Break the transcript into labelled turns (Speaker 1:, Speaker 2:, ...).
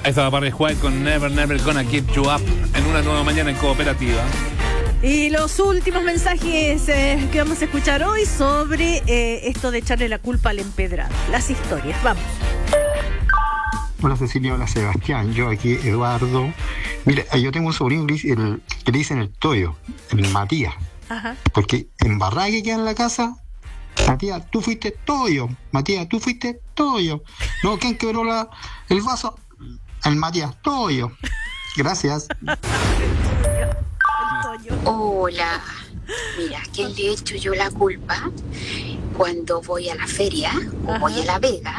Speaker 1: Ahí estaba Barry White con Never, Never Gonna Give You Up en una nueva mañana en Cooperativa.
Speaker 2: Y los últimos mensajes que vamos a escuchar hoy sobre esto de echarle la culpa al empedrado. Las historias, vamos.
Speaker 3: Hola Cecilia, hola Sebastián, yo aquí Eduardo. Mira, yo tengo un sobrino que le dicen el Toyo, el Matías.
Speaker 2: Ajá.
Speaker 3: Porque embarrada que queda en la casa, Matías, tú fuiste Toyo. Matías, tú fuiste Toyo. No, ¿quién quebró el vaso? El Matías, Toyo. Gracias.
Speaker 4: Hola, mira, ¿quién le echo yo la culpa? Cuando voy a la feria o voy a La Vega,